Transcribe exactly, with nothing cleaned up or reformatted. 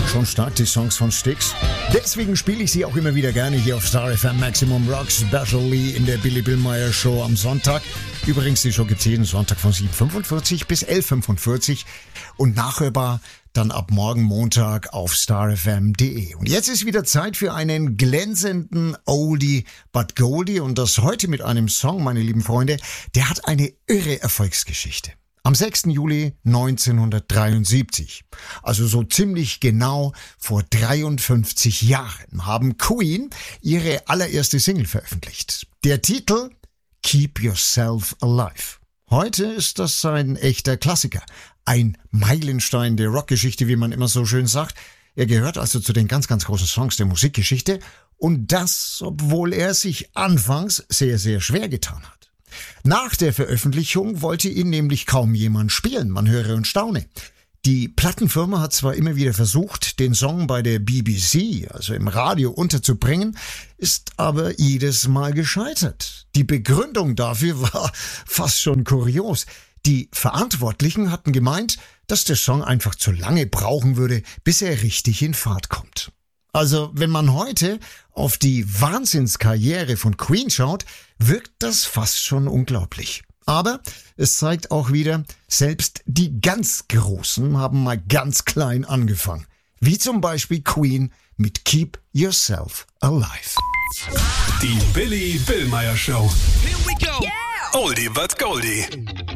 Schon stark die Songs von Styx. Deswegen spiele ich sie auch immer wieder gerne hier auf Star F M Maximum Rock, especially in der Billy Billmeyer Show am Sonntag. Übrigens, die Show gibt es jeden Sonntag von sieben Uhr fünfundvierzig bis elf Uhr fünfundvierzig und nachhörbar dann ab morgen Montag auf star f m punkt d e. Und jetzt ist wieder Zeit für einen glänzenden Oldie but Goldie und das heute mit einem Song, meine lieben Freunde, der hat eine irre Erfolgsgeschichte. Am sechsten Juli neunzehnhundertdreiundsiebzig, also so ziemlich genau vor dreiundfünfzig Jahren, haben Queen ihre allererste Single veröffentlicht. Der Titel Keep Yourself Alive. Heute ist das ein echter Klassiker, ein Meilenstein der Rockgeschichte, wie man immer so schön sagt. Er gehört also zu den ganz, ganz großen Songs der Musikgeschichte und das, obwohl er sich anfangs sehr, sehr schwer getan hat. Nach der Veröffentlichung wollte ihn nämlich kaum jemand spielen, man höre und staune. Die Plattenfirma hat zwar immer wieder versucht, den Song bei der B B C, also im Radio, unterzubringen, ist aber jedes Mal gescheitert. Die Begründung dafür war fast schon kurios. Die Verantwortlichen hatten gemeint, dass der Song einfach zu lange brauchen würde, bis er richtig in Fahrt kommt. Also, wenn man heute auf die Wahnsinnskarriere von Queen schaut, wirkt das fast schon unglaublich. Aber es zeigt auch wieder, selbst die ganz Großen haben mal ganz klein angefangen. Wie zum Beispiel Queen mit Keep Yourself Alive. Die Billy Billmeyer Show. Here we go. Yeah. Oldie but Goldie.